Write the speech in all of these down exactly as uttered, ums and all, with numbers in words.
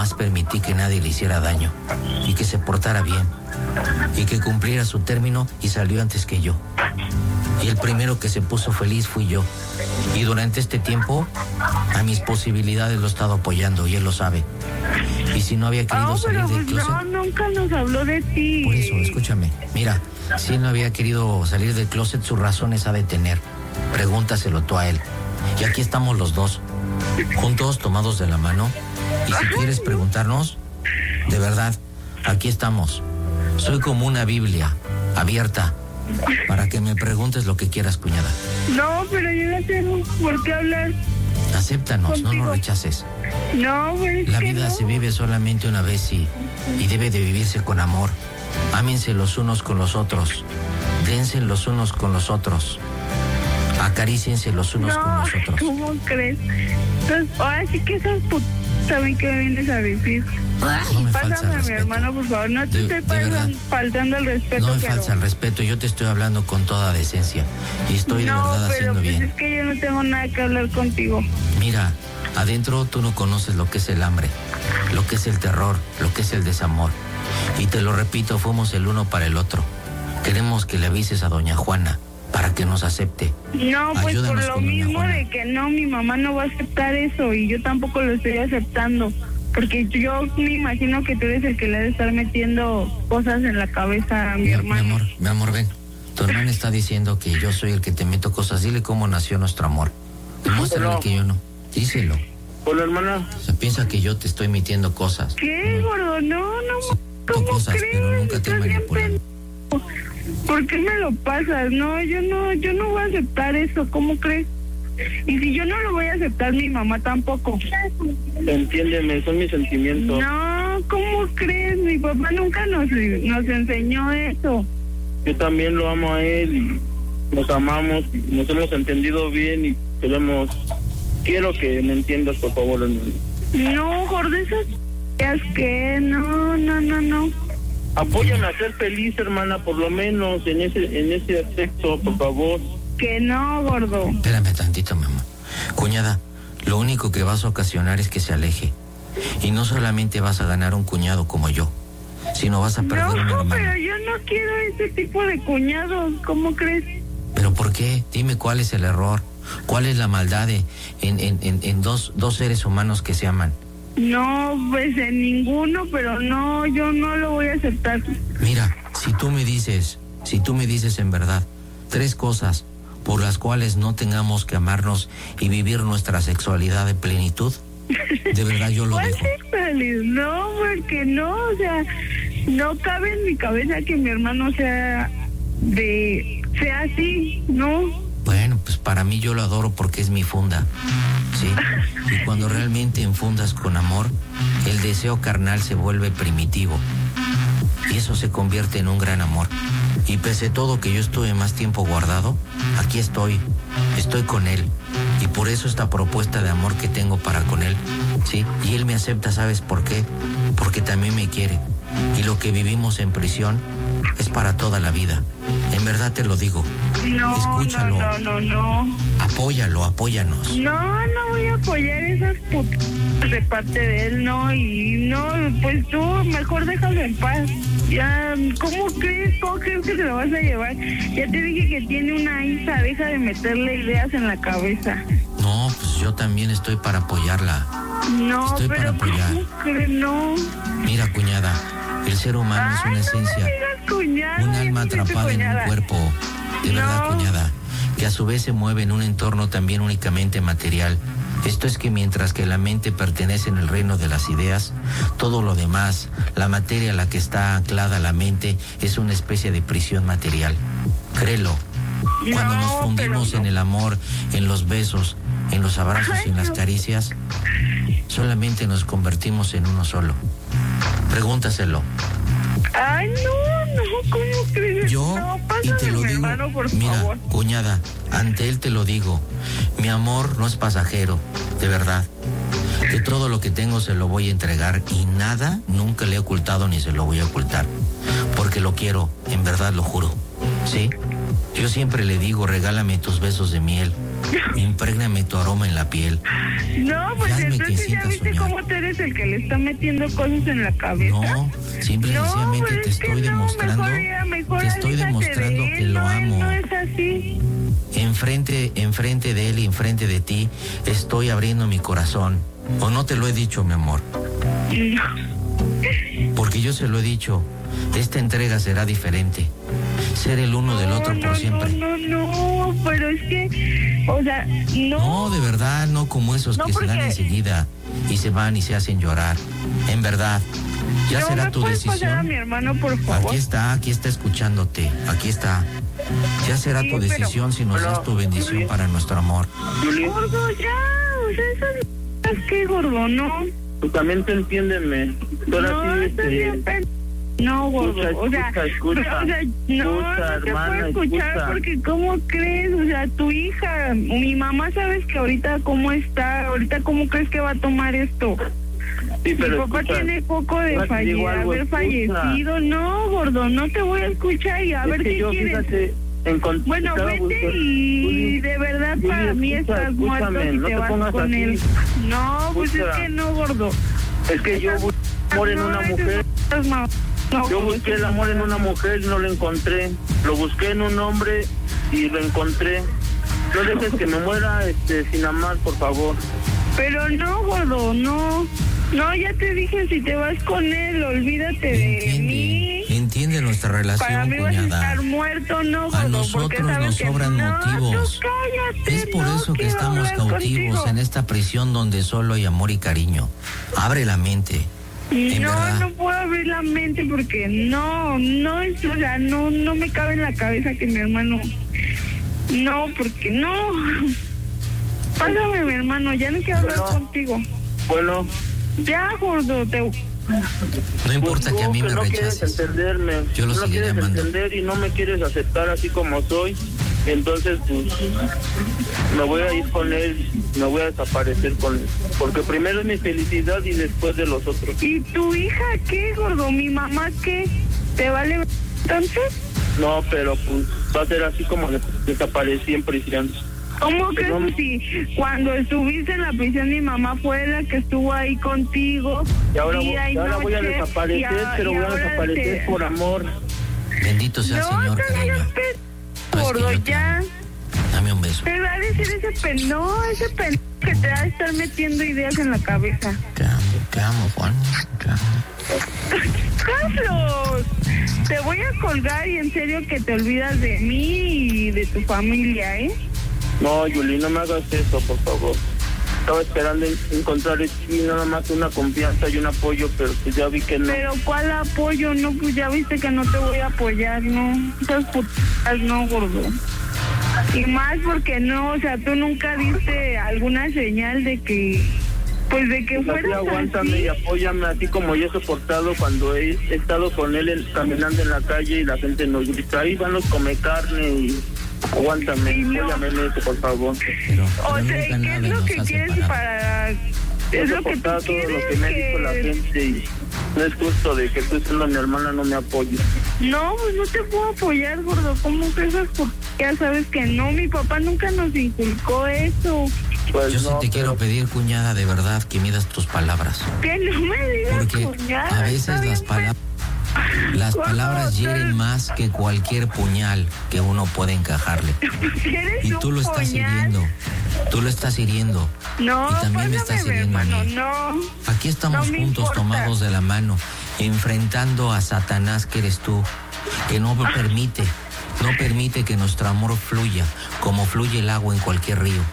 Más permití que nadie le hiciera daño y que se portara bien y que cumpliera su término y salió antes que yo. Y el primero que se puso feliz fui yo. Y durante este tiempo a mis posibilidades lo he estado apoyando y él lo sabe. Y si no había querido oh, salir pero del pues closet... No, nunca nos habló de ti. Por eso, escúchame. Mira, si él no había querido salir del closet, sus razones ha de tener. Pregúntaselo tú a él. Y aquí estamos los dos, juntos, tomados de la mano. Y si quieres preguntarnos, de verdad, aquí estamos. Soy como una Biblia, abierta, para que me preguntes lo que quieras, cuñada. No, pero yo no tengo por qué hablar. Acéptanos, contigo. No nos rechaces. No, pero es La que vida no. se vive solamente una vez y, y debe de vivirse con amor. Ámense los unos con los otros. Dense los unos con los otros. Acaríciense los unos no, con los otros. ¿Cómo crees? Entonces, ahora sí que esas putas saben que me vienes a decir. No me falta Pásame el a mi respeto. hermano, por favor. No te De- estoy de pasando- verdad. faltando el respeto. No me pero... falta el respeto, yo te estoy hablando con toda decencia y estoy de no, verdad pero haciendo pues bien. es que yo no tengo nada que hablar contigo. Mira, adentro tú no conoces lo que es el hambre, lo que es el terror, lo que es el desamor. Y te lo repito, fuimos el uno para el otro. Queremos que le avises a doña Juana para que nos acepte. No, pues Ayúdanos por lo con doña mismo Juana. de que no, mi mamá no va a aceptar eso y yo tampoco lo estoy aceptando. Porque yo me imagino que tú eres el que le ha de estar metiendo cosas en la cabeza a mi, Mi, mi hermano. amor, mi amor, ven. Tu hermana está diciendo que yo soy el que te meto cosas. Dile cómo nació nuestro amor. Demuéstrale Pero- que yo no. Díselo. Hola, hermana. O sea, piensa que yo te estoy metiendo cosas. ¿Qué, gordo? No, no, Sí, ¿cómo cosas, crees? pero nunca te Estás bien manipulan. pendejo. ¿Por qué me lo pasas? No, yo no, yo no voy a aceptar eso, ¿cómo crees? Y si yo no lo voy a aceptar, mi mamá tampoco. Entiéndeme, son mis sentimientos. No, ¿cómo crees? Mi papá nunca nos, nos enseñó eso. Yo también lo amo a él y nos amamos, y nos hemos entendido bien y queremos... Quiero que me entiendas, por favor, hermano. No, gordo, esas es que no, no, no, no. Apóyame a ser feliz, hermana, por lo menos en ese en ese aspecto, por favor. Que no, gordo. Espérame tantito, mi amor. Cuñada, lo único que vas a ocasionar es que se aleje. Y no solamente vas a ganar un cuñado como yo, sino vas a perder un No, hermano. pero yo no quiero ese tipo de cuñados, ¿cómo crees? ¿Pero por qué? Dime cuál es el error. ¿Cuál es la maldad de, en, en, en, en dos, dos seres humanos que se aman? No, pues en ninguno, pero no, yo no lo voy a aceptar. Mira, si tú me dices, si tú me dices en verdad tres cosas por las cuales no tengamos que amarnos y vivir nuestra sexualidad de plenitud, de verdad yo lo ¿Cuál dejo. sexualidad? No, porque no, o sea, no cabe en mi cabeza que mi hermano sea de, sea así, ¿no? Bueno, pues para mí yo lo adoro porque es mi funda, ¿sí? Y cuando realmente enfundas con amor, el deseo carnal se vuelve primitivo. Y eso se convierte en un gran amor. Y pese a todo que yo estuve más tiempo guardado, aquí estoy, estoy con él. Y por eso esta propuesta de amor que tengo para con él, ¿sí? Y él me acepta, ¿sabes por qué? Porque también me quiere. Y lo que vivimos en prisión es para toda la vida. En verdad te lo digo. No, Escúchalo. no, no, no, no. Apóyalo, apóyanos. No, no voy a apoyar esas putas de parte de él, no, y no, pues tú mejor déjalo en paz. Ya, ¿cómo crees? ¿Cómo crees que te lo vas a llevar? Ya te dije que tiene una hija, deja de meterle ideas en la cabeza. No, pues yo también estoy para apoyarla. No, Estoy para pero apoyar. ¿cómo crees? No. Mira, cuñada, el ser humano es Ay, una no esencia, me digas cuñada, un ya alma no soy tu atrapada en un cuñada. cuerpo, de verdad, No. cuñada, que a su vez se mueve en un entorno también únicamente material. Esto es que mientras que la mente pertenece en el reino de las ideas, todo lo demás, la materia a la que está anclada la mente, es una especie de prisión material. Créelo. Cuando No, nos fundimos pero no. en el amor, en los besos, en los abrazos y en las Ay, no. caricias, solamente nos convertimos en uno solo. Pregúntaselo. Ay, no, no, ¿cómo crees? Yo, no, y te pásame lo mi digo, hermano, por mira, favor. cuñada, ante él te lo digo, mi amor no es pasajero, de verdad. Que todo lo que tengo se lo voy a entregar y nada nunca le he ocultado ni se lo voy a ocultar. Porque lo quiero, en verdad lo juro, ¿sí? Yo siempre le digo, regálame tus besos de miel, Imprégname tu aroma en la piel. No, pues Hazme que entonces ya sienta viste soñar. cómo tú eres el que le está metiendo cosas en la cabeza. No, simple y No, sencillamente pues te es que estoy no, demostrando, mejor ya, mejor te estoy aléjate demostrando de que él, lo no, él amo. no es así. Enfrente, enfrente de él y enfrente de ti, estoy abriendo mi corazón. ¿O no te lo he dicho, mi amor? No. Porque yo se lo he dicho. Esta entrega será diferente. Ser el uno del otro no, por siempre. No, no, no, pero es que, o sea, no. No, de verdad, no como esos No, que se dan porque- enseguida y se van y se hacen llorar. En verdad, ya no, será ¿me tu puedes pasar a decisión. mi hermano, por favor? Aquí está, aquí está escuchándote. Aquí está. Ya será Sí, tu pero- decisión si nos Bueno, das tu bendición sí. para nuestro amor. Yuli, Gordo, ya, o sea, esas es que gordo, no. pues también te entiéndeme. Pero No, así, estás este, bien pen- No, gordo, Escucha, o sea, escucha, escucha. pero, o sea, no, Escucha, no te hermana, puedo escuchar escucha. porque ¿cómo crees? O sea, tu hija, mi mamá, ¿sabes que ahorita cómo está? Ahorita ¿cómo crees que va a tomar esto? sí, Mi pero papá escucha, tiene poco de ahora te falle- digo algo, haber escucha. fallecido. No, gordo, no te voy a escuchar y a Es ver que qué yo, quieres. fíjate, encont- Bueno, estaba vete buscando- y Juli, de verdad Juli, para mí escucha, estás muerto escúchame, si no te te vas pongas con así. él. No, pues Escucha. es que no, gordo. Es que yo busqué amor en No, una esas mujer. cosas ma- no, Yo gordo. busqué el amor en una mujer y no lo encontré. Lo busqué en un hombre y lo encontré. No dejes que me muera este, sin amar, por favor. Pero no, gordo, no. No, ya te dije, si te vas con él, olvídate de Entiende, mí. entiende nuestra Para relación, mí vas a cuñada. estar muerto, no, gordo. A porque nosotros sabes nos que sobran no, motivos. tú cállate, Es por no eso que quiero estamos hablar cautivos contigo. en esta prisión donde solo hay amor y cariño. Abre la mente. En No, verdad. no puedo abrir la mente porque no, no, es, o sea, no, no me cabe en la cabeza que mi hermano, no, porque no. Pásame, mi hermano, ya no quiero hablar Bueno. contigo. Bueno, Ya, gordo, te... No importa pues que a tú mí que me no quieres rechaces. entenderme. Yo lo no seguiré quieres amando. entender y no me quieres aceptar así como soy. Entonces, pues, me voy a ir con él, me voy a desaparecer con él. Porque primero es mi felicidad y después de los otros. ¿Y tu hija qué, gordo? ¿Mi mamá qué? ¿Te vale entonces? No, pero pues va a ser así como de- desaparecí en prisión. ¿Cómo crees No. que si cuando estuviste en la prisión mi mamá fue la que estuvo ahí contigo? Y ahora, voy, día y y ahora voy a noche, desaparecer, y a- pero y voy a ahora desaparecer te- por amor. Bendito sea el No, Señor, te cariño. hagas pe... No, es que gordo, yo te ya. amo. Dame un beso. Te va a decir ese pen... No, ese pen... que te va a estar metiendo ideas en la cabeza. Te amo, te amo, Juan. Te amo. ¡Carlos! Te voy a colgar y en serio que te olvidas de mí y de tu familia, ¿eh? No, Yuli, no me hagas eso, por favor. Estaba esperando en- encontrar en ti nada más una confianza y un apoyo, pero pues ya vi que no. Pero ¿cuál apoyo? No, pues ya viste que no te voy a apoyar, ¿no? Esas putas no, gordo. Y más porque no, o sea, tú nunca diste alguna señal de que, pues de que Pues así fueras aguántame así. y apóyame, así como yo he soportado cuando he estado con él en- caminando en la calle y la gente nos grita, ahí van los come carne y aguántame, Y no. apóyame en eso, por favor. Pero, O pero sea, nunca ¿y qué nada es lo nos que ha quieres separado. para...? He Es lo que tú soportado todo quieres lo que me ha dicho la que... gente y no es justo de que tú siendo mi hermana no me apoyes. No, pues no te puedo apoyar, gordo. ¿Cómo que esas putas? Ya sabes que no, mi papá nunca nos inculcó eso. Pues Yo sí no, te quiero pero- pedir, cuñada, de verdad, que midas tus palabras. Que no me digas, Porque cuñada, a está veces bien las palabras las Gordo, palabras hieren tú- más que cualquier puñal que uno puede encajarle. Eres Y un tú lo estás puñal. hiriendo. Tú lo estás hiriendo. No, Y también me estás pásame, hiriendo a hermano, mí. no. Aquí estamos No me juntos, importa. tomados de la mano, enfrentando a Satanás que eres tú, que no permite, no permite que nuestro amor fluya como fluye el agua en cualquier río.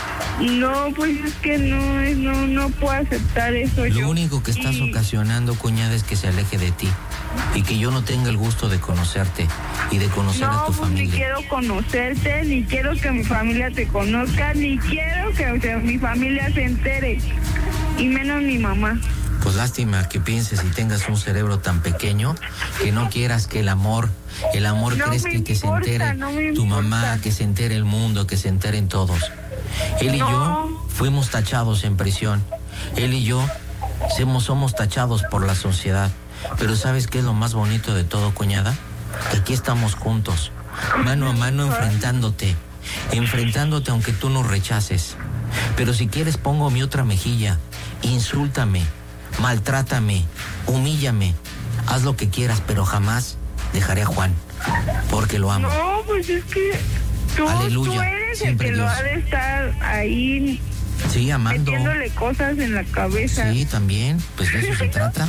No, pues es que no, es- no, no puedo aceptar eso yo. Lo único que estás Y- ocasionando, cuñada, es que se aleje de ti y que yo no tenga el gusto de conocerte y de conocer a No, tu pues ni familia. quiero conocerte, ni quiero que mi familia te conozca, ni quiero que o sea, mi familia se entere, y menos mi mamá. Pues lástima que pienses y tengas un cerebro tan pequeño que no quieras que el amor, el amor No crees me que, que se importa, entere no me tu mamá, importa. que se entere el mundo, que se enteren todos. Él y No. yo fuimos tachados en prisión. Él y yo somos, somos tachados por la sociedad. Pero ¿sabes qué es lo más bonito de todo, cuñada? Que aquí estamos juntos, mano a mano, enfrentándote enfrentándote aunque tú nos rechaces. Pero si quieres pongo mi otra mejilla, insúltame, maltrátame, humíllame, haz lo que quieras, pero jamás dejaré a Juan, porque lo amo. No, pues es que tú, Aleluya, tú eres el siempre que lo Dios. ha de estar ahí Sí, amando. metiéndole cosas en la cabeza. Sí, también, pues de eso se trata.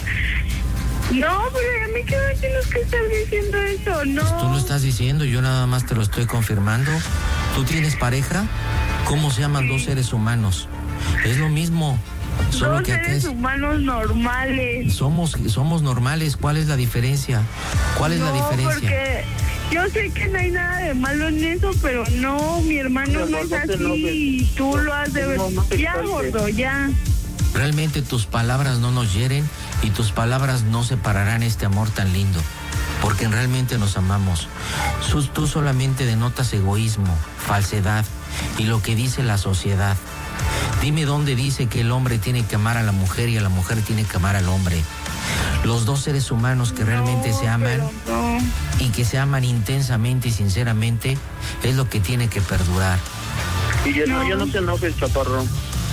No, pero a mí que me tienes que estar diciendo eso, no. Pues tú lo estás diciendo, yo nada más te lo estoy confirmando. ¿Tú tienes pareja? ¿Cómo se llaman dos seres humanos? Es lo mismo, solo Dos que acá seres es... humanos normales. Somos, somos normales, ¿cuál es la diferencia? ¿Cuál es no, la diferencia? Porque yo sé que no hay nada de malo en eso, pero no, mi hermano Mi no amor, es no te así enojes. y tú lo has de ver. No, no te Ya, exaltes. gordo, ya. Realmente tus palabras no nos hieren y tus palabras no separarán este amor tan lindo, porque realmente nos amamos. Sus- Tú solamente denotas egoísmo, falsedad y lo que dice la sociedad. Dime dónde dice que el hombre tiene que amar a la mujer y a la mujer tiene que amar al hombre. Los dos seres humanos que realmente No, se aman pero no. y que se aman intensamente y sinceramente es lo que tiene que perdurar. Y ya no, No. ya no te enojes, chaparro.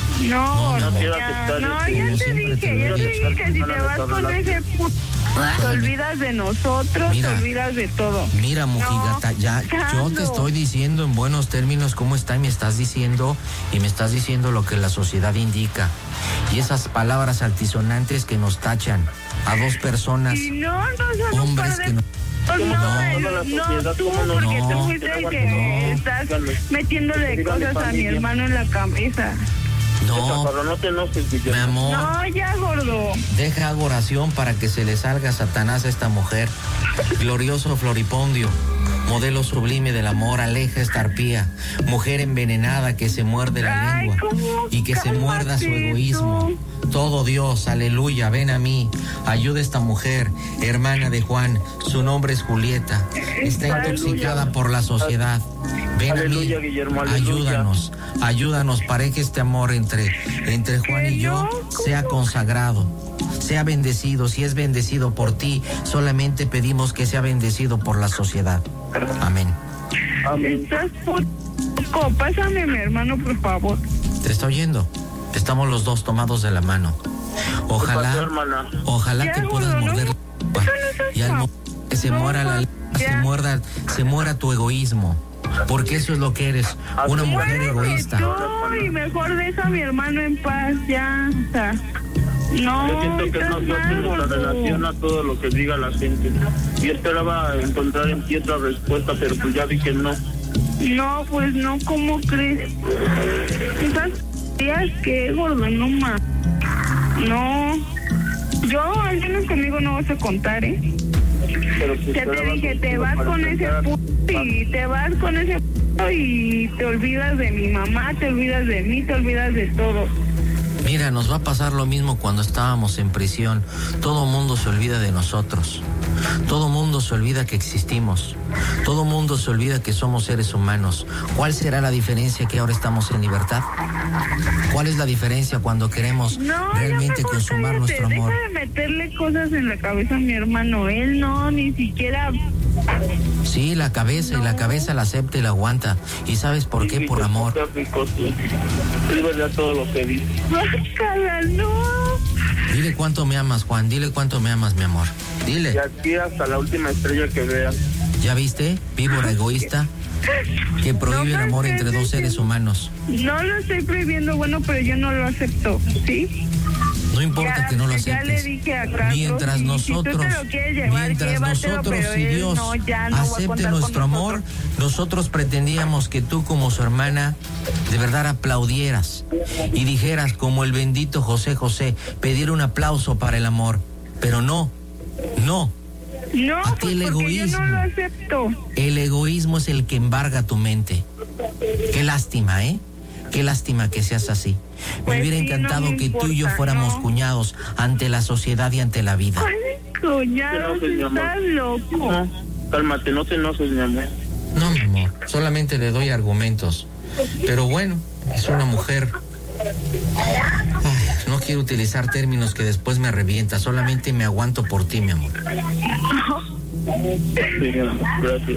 No, No, no, quiero ya, aceptar no, este- ya Como te siempre te dije, lo ya he te dicho. dije que si te vas con ese puto, te olvidas de nosotros, Mira. te olvidas de todo. Mira, mujigata, No, ya yo te Alejandro. estoy diciendo en buenos términos cómo está y me estás diciendo y me estás diciendo lo que la sociedad indica. Y esas palabras altisonantes que nos tachan a dos personas, Y no, no son un hombres par de... que no... No, ¿Cómo no, no? La no, sociedad, tú, ¿cómo no? porque No. tú fuiste el que No. estás Dígale. metiéndole Dígale, cosas a mi familia. hermano en la cabeza. No, Chaparro, no te enojes, mi Guillermo. amor, No, ya, gordo. deja hago oración para que se le salga Satanás a esta mujer. Glorioso Floripondio, modelo sublime del amor, aleja esta arpía, mujer envenenada que se muerde la Ay, lengua ¿cómo? y que se muerda su Cálmate egoísmo. tú. Todo Dios, aleluya, ven a mí, ayuda a esta mujer, hermana de Juan, su nombre es Julieta, está intoxicada por la sociedad. Ven Aleluya, a mí, Guillermo, aleluya. ayúdanos, ayúdanos para que este amor entre, entre Juan y yo sea consagrado, sea bendecido. Si es bendecido por ti, solamente pedimos que sea bendecido por la sociedad. Amén. Amén. Estás puto. Pásame a mi hermano, por favor. ¿Te está oyendo? Estamos los dos tomados de la mano. ¿Qué pasó, Ojalá, hermana? ojalá Ya, que gordo, puedas no. morder la lengua y al momento que se No, muera la lengua, se ya. muerda, se muera tu egoísmo, porque eso es lo que eres, una mujer Muérete egoísta. tú y mejor deja a mi hermano en paz, ya. O sea, no, Yo siento que es estás más mal, fácil la gordo. relación a todo lo que diga la gente. Yo esperaba encontrar en ti otra respuesta, pero pues ya vi que no. No, pues no, ¿cómo crees? Esas días que, gordo, no más. No. Yo, al menos conmigo no vas a contar, ¿eh? Pero pues Ya te esperaba dije, te contigo vas para con ese empezar. puto y te vas con ese puto y te olvidas de mi mamá, te olvidas de mí, te olvidas de todo. Mira, nos va a pasar lo mismo cuando estábamos en prisión. Todo mundo se olvida de nosotros. Todo mundo se olvida que existimos. Todo mundo se olvida que somos seres humanos. ¿Cuál será la diferencia que ahora estamos en libertad? ¿Cuál es la diferencia cuando queremos No, realmente ya mejor consumar cállate, nuestro amor? Deja de meterle cosas en la cabeza a mi hermano. Él no, ni siquiera. Sí, la cabeza y la cabeza la acepta y la aguanta. ¿Y sabes por qué? Sí, Por sí, amor. está rico, sí. Es verdad todo lo que dice. Bájala, no. Dile cuánto me amas, Juan. Dile cuánto me amas, mi amor. Y Dile. aquí hasta la última estrella que veas. ¿Ya viste? Víbora egoísta que prohíbe el amor entre dos seres humanos. No lo estoy prohibiendo, bueno, pero yo no lo acepto, ¿sí? No importa Ya- que no lo ya le aceptes. dije a Carlos, Mientras y nosotros, si tú te lo quieres llevar, mientras llévatelo, nosotros pero y él Dios no, ya no va a acepte contar nuestro con amor, nosotros. nosotros pretendíamos que tú como su hermana de verdad aplaudieras y dijeras como el bendito José José, pedir un aplauso para el amor. Pero no, no. No, A ti pues el porque yo egoísmo. no lo acepto. El egoísmo es el que embarga tu mente. Qué lástima, ¿eh? Qué lástima que seas así. Me Pues hubiera sí, encantado no me que tú y yo importa, fuéramos no. cuñados ante la sociedad y ante la vida. Ay, cuñado, No, pues, mi amor. estás loco. No, cálmate, no te enojes, mi amor. No, mi amor, solamente le doy argumentos. Pero bueno, es una mujer. Ay, no quiero utilizar términos que después me revienta, solamente me aguanto por ti, mi amor. Sí, gracias.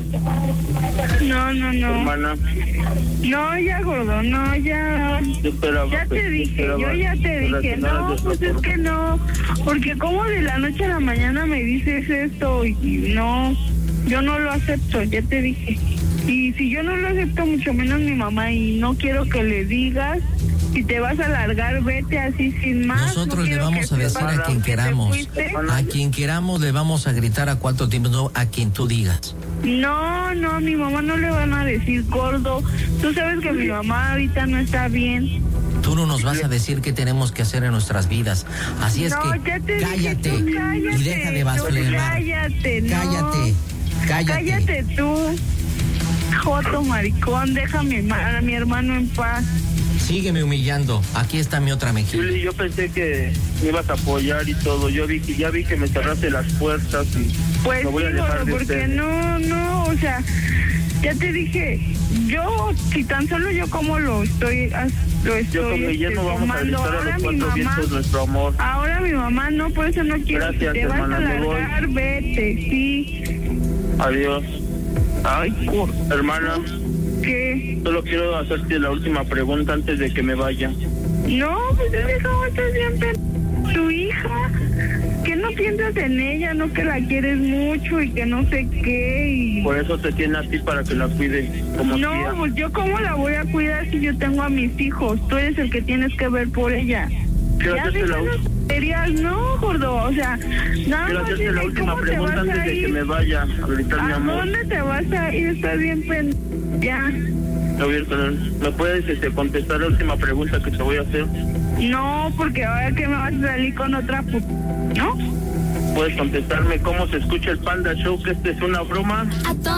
No, no, no. Hermana. No, ya, gordo, no, ya. Yo esperaba, Ya pues, te yo dije, esperaba yo ya te dije, relacionar no, de esta pues es forma. que no, porque como de la noche a la mañana me dices esto y no, yo no lo acepto, ya te dije. Y si yo no lo acepto, mucho menos mi mamá, y no quiero que le digas, si te vas a largar, vete así sin más. Nosotros no le quiero vamos que a decir sepas a quien que te queramos. fuiste. A quien queramos le vamos a gritar a cuatro tiempos, no a quien tú digas. No, no, a mi mamá no le van a decir gordo. Tú sabes que mi mamá ahorita no está bien. Tú no nos vas a decir qué tenemos que hacer en nuestras vidas. Así es No, que ya te cállate, dije, tú cállate, y deja de tú blasfemar. cállate, no. Cállate, cállate. Cállate tú, joto maricón, déjame a mi hermano en paz. Sígueme humillando. Aquí está mi otra mejilla. Juli, yo pensé que me ibas a apoyar y todo. Yo vi que ya vi que me cerraste las puertas y Pues me voy a sí, dejar gordo, de porque usted. no, no, o sea, ya te dije, yo, si tan solo yo como lo estoy, as- lo Yo con estoy mi yerno este, vamos a tomando, gritar a ahora los mi cuatro mamá, vientos nuestro amor. ahora mi mamá no, por eso no quiero. Gracias, si te vas hermana, a me voy. largar, vete, sí. Adiós. Ay, cor- Hermana, ¿qué? solo quiero hacerte la última pregunta antes de que me vaya. No, pues es que como estás siempre tu hija, que no piensas en ella, no que la quieres mucho y que no sé qué y... Por eso te tiene a ti para que la cuide como No, tía. pues yo cómo la voy a cuidar si yo tengo a mis hijos, tú eres el que tienes que ver por ella. Quiero Ya hacerte la, deja esas tonterías, no, gordo, o sea, nada quiero más hacerte la dime última cómo te pregunta vas antes a de que ir, me vaya a gritar mi ¿a amor. dónde te vas a ir? Está bien, pen... ya. A ver, ¿me puedes este, contestar la última pregunta que te voy a hacer? No, porque ahora que me vas a salir con otra pu... ¿no? ¿Puedes contestarme cómo se escucha el Panda Show, que esta es una broma?